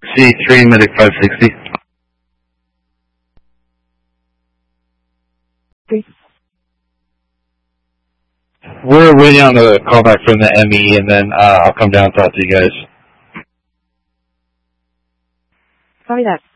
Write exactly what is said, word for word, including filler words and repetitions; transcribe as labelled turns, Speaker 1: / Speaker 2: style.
Speaker 1: C three, medic five sixty.
Speaker 2: Three.
Speaker 1: We're waiting on a callback from the M E, and then uh, I'll come down and talk to you guys.
Speaker 2: Copy that.